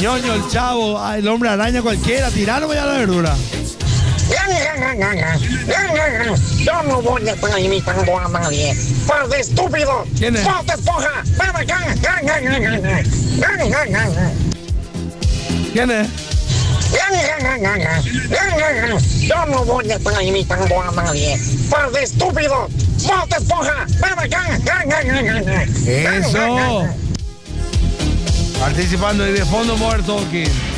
Ñoño, el Chavo, el Hombre Araña, cualquiera. Tiraron ya la verdura. Yo no voy a estar imitando a nadie. ¡Par de estúpido! ¿Quién es? ¡Bob Esponja! ¡Ven acá! ¿Quién es? Yo no voy a estar imitando a nadie. ¡Par de estúpido! ¡Bob Esponja! ¡Ven acá! Eso. Participando ahí de Fondo Muerto Talking.